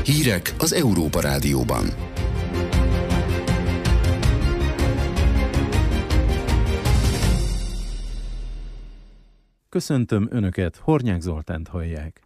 Hírek az Európa Rádióban. Köszöntöm Önöket, Hornyák Zoltánt hallják.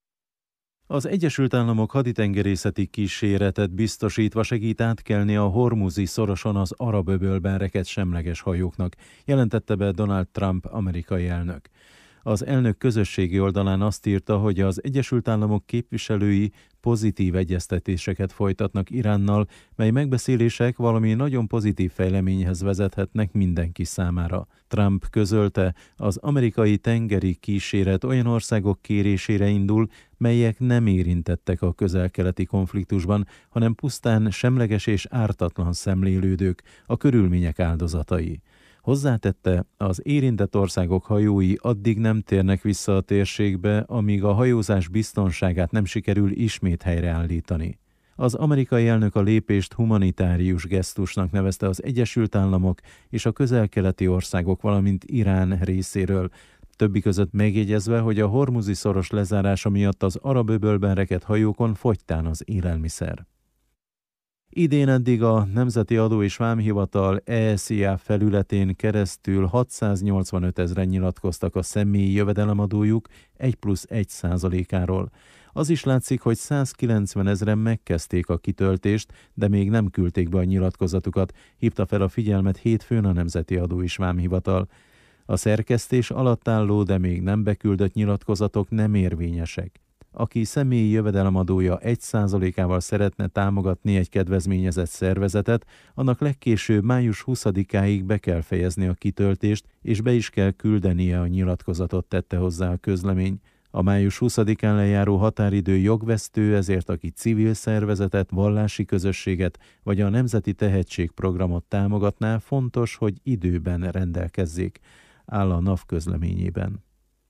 Az Egyesült Államok haditengerészeti kíséretet biztosítva segít átkelni a Hormuzi szoroson az Arab-öbölben rekedt semleges hajóknak, jelentette be Donald Trump amerikai elnök. Az elnök közösségi oldalán azt írta, hogy az Egyesült Államok képviselői pozitív egyeztetéseket folytatnak Iránnal, mely megbeszélések valami nagyon pozitív fejleményhez vezethetnek mindenki számára. Trump közölte, az amerikai tengeri kíséret olyan országok kérésére indul, melyek nem érintettek a közel-keleti konfliktusban, hanem pusztán semleges és ártatlan szemlélődők, a körülmények áldozatai. Hozzátette, az érintett országok hajói addig nem térnek vissza a térségbe, amíg a hajózás biztonságát nem sikerül ismét helyreállítani. Az amerikai elnök a lépést humanitárius gesztusnak nevezte az Egyesült Államok és a közel-keleti országok, valamint Irán részéről, többi között megjegyezve, hogy a Hormuzi szoros lezárása miatt az Arab-öbölben rekedt hajókon fogytán az élelmiszer. Idén eddig a Nemzeti Adó és Vámhivatal ESZIA felületén keresztül 685 000-en nyilatkoztak a személyi jövedelemadójuk 1+1%-áról. Az is látszik, hogy 190 000-en megkezdték a kitöltést, de még nem küldték be a nyilatkozatukat, hívta fel a figyelmet hétfőn a Nemzeti Adó és Vámhivatal. A szerkesztés alatt álló, de még nem beküldött nyilatkozatok nem érvényesek. Aki személyi jövedelemadója 1%-ával szeretne támogatni egy kedvezményezett szervezetet, annak legkésőbb május 20-áig be kell fejezni a kitöltést, és be is kell küldenie a nyilatkozatot, tette hozzá a közlemény. A május 20-án lejáró határidő jogvesztő, ezért aki civil szervezetet, vallási közösséget vagy a Nemzeti Tehetségprogramot támogatná, fontos, hogy időben rendelkezzék, áll a NAV közleményében.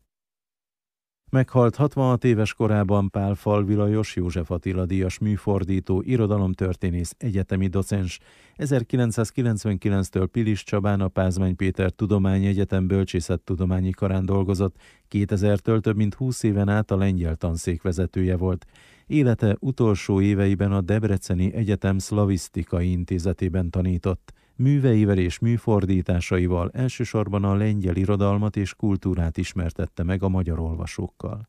Meghalt 66 éves korában Pál Falvi Lajos, József Attila díjas műfordító, irodalomtörténész, egyetemi docens. 1999-től Pilis Csabán a Pázmány Péter Tudományegyetem bölcsészettudományi karán dolgozott, 2000-től több mint 20 éven át a lengyel tanszék vezetője volt. Élete utolsó éveiben a Debreceni Egyetem Szlavisztikai Intézetében tanított. Műveivel és műfordításaival elsősorban a lengyel irodalmat és kultúrát ismertette meg a magyar olvasókkal.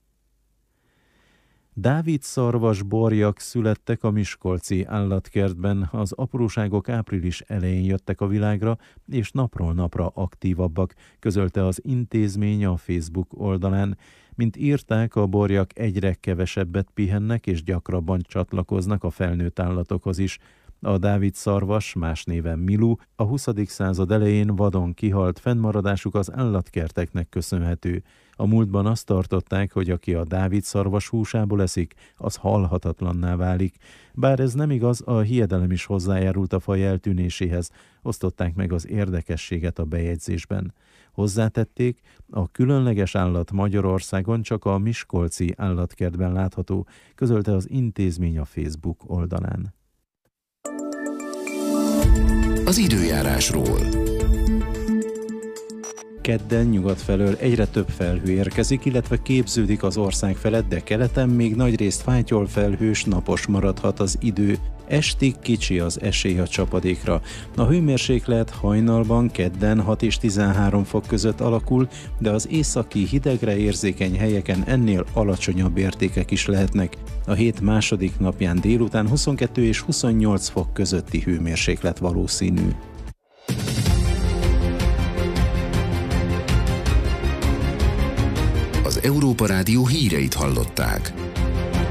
Dávidszarvas borjak születtek a miskolci állatkertben, az apróságok április elején jöttek a világra, és napról napra aktívabbak, közölte az intézmény a Facebook oldalán. Mint írták, a borjak egyre kevesebbet pihennek és gyakrabban csatlakoznak a felnőtt állatokhoz is. A dávidszarvas, más néven Milu, a 20. század elején vadon kihalt, fennmaradásuk az állatkerteknek köszönhető. A múltban azt tartották, hogy aki a dávidszarvas húsából eszik, az halhatatlanná válik. Bár ez nem igaz, a hiedelem is hozzájárult a faj eltűnéséhez, osztották meg az érdekességet a bejegyzésben. Hozzátették, a különleges állat Magyarországon csak a miskolci állatkertben látható, közölte az intézmény a Facebook oldalán. Az időjárásról. Kedden nyugat felől egyre több felhő érkezik, illetve képződik az ország felett, de keleten még nagyrészt fátyol felhős, napos maradhat az idő. Estig kicsi az esély a csapadékra. A hőmérséklet hajnalban kedden 6 és 13 fok között alakul, de az északi hidegre érzékeny helyeken ennél alacsonyabb értékek is lehetnek. A hét második napján délután 22 és 28 fok közötti hőmérséklet valószínű. Az Európa Rádió híreit hallották.